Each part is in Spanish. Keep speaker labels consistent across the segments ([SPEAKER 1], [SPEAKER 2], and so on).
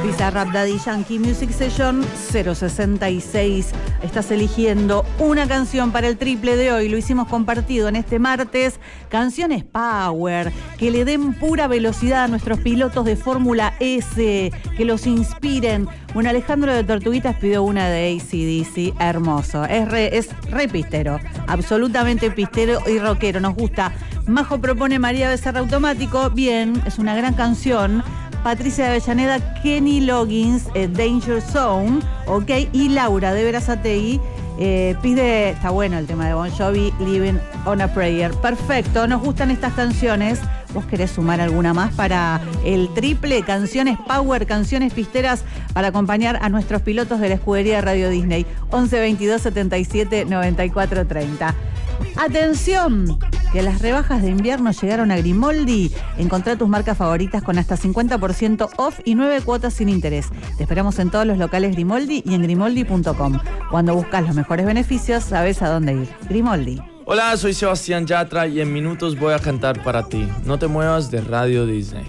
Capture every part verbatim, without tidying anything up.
[SPEAKER 1] Bizarrap Daddy Yankee Music Session cero sesenta y seis. Estás eligiendo una canción para el triple de hoy. Lo hicimos compartido en este martes. Canciones Power, que le den pura velocidad a nuestros pilotos de Fórmula S, que los inspiren. Bueno, Alejandro de Tortuguitas pidió una de A C D C, hermoso. Es re, es re pistero, absolutamente pistero y rockero. Nos gusta. Majo propone María Becerra Automático. Bien, es una gran canción. Patricia de Avellaneda, Kenny Loggins, eh, Danger Zone, ok. Y Laura de Verazategui eh, pide, está bueno el tema de Bon Jovi, Living on a Prayer. Perfecto, nos gustan estas canciones. ¿Vos querés sumar alguna más para el triple? Canciones Power, canciones pisteras para acompañar a nuestros pilotos de la escudería de Radio Disney. once veintidós setenta y siete noventa y cuatro treinta. Atención, que las rebajas de invierno llegaron a Grimoldi. Encontrá tus marcas favoritas con hasta cincuenta por ciento off y nueve cuotas sin interés. Te esperamos en todos los locales Grimoldi y en grimoldi punto com. Cuando buscas los mejores beneficios, sabes a dónde ir. Grimoldi.
[SPEAKER 2] Hola, soy Sebastián Yatra y en minutos voy a cantar para ti. No te muevas de Radio Disney.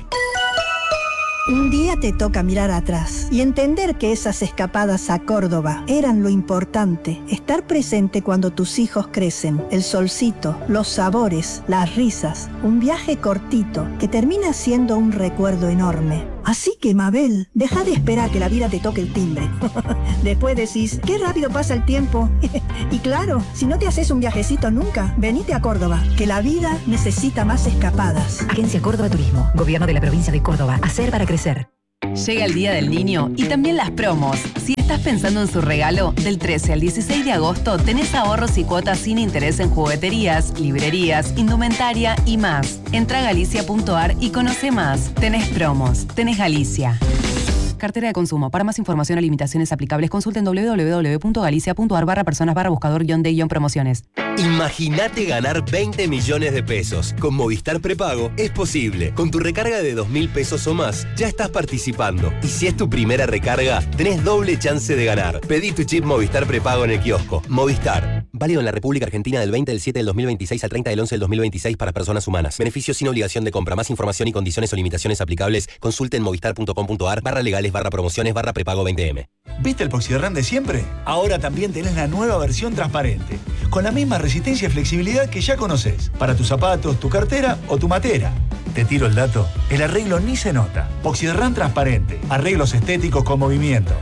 [SPEAKER 3] Un día te toca mirar atrás y entender que esas escapadas a Córdoba eran lo importante. Estar presente cuando tus hijos crecen, el solcito, los sabores, las risas. Un viaje cortito que termina siendo un recuerdo enorme. Así que, Mabel, deja de esperar que la vida te toque el timbre. Después decís, qué rápido pasa el tiempo. Y claro, si no te haces un viajecito nunca, venite a Córdoba, que la vida necesita más escapadas.
[SPEAKER 4] Agencia Córdoba Turismo, Gobierno de la Provincia de Córdoba. Hacer para crecer.
[SPEAKER 5] Llega el Día del Niño y también las promos. Si estás pensando en su regalo, del trece al dieciséis de agosto tenés ahorros y cuotas sin interés en jugueterías, librerías, indumentaria y más. Entra a galicia punto ar y conoce más. Tenés promos, tenés Galicia. Cartera de consumo. Para más información o limitaciones aplicables, consulten doble u doble u doble u punto galicia punto ar barra personas barra buscador guión de guión promociones.
[SPEAKER 6] Imagínate ganar veinte millones de pesos. Con Movistar Prepago es posible. Con tu recarga de dos mil pesos o más, ya estás participando. Y si es tu primera recarga, tenés doble chance de ganar. Pedí tu chip Movistar Prepago en el kiosco. Movistar. Válido en la República Argentina del veinte del siete del dos mil veintiséis al treinta del once del dos mil veintiséis para personas humanas. Beneficios sin obligación de compra. Más información y condiciones o limitaciones aplicables, consulten movistar punto com punto ar barra legales barra promociones barra prepago veinte eme.
[SPEAKER 7] ¿Viste el Poxyderran de siempre? Ahora también tenés la nueva versión transparente, con la misma resistencia y flexibilidad que ya conocés, para tus zapatos, tu cartera o tu matera. Te tiro el dato, el arreglo ni se nota. Poxyderran transparente, arreglos estéticos con movimiento.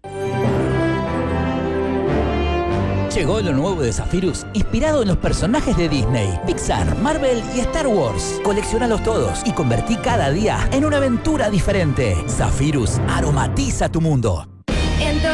[SPEAKER 8] Llegó lo nuevo de Zephyrus, inspirado en los personajes de Disney, Pixar, Marvel y Star Wars. Colecciónalos todos y convertí cada día en una aventura diferente. Zephyrus aromatiza tu mundo.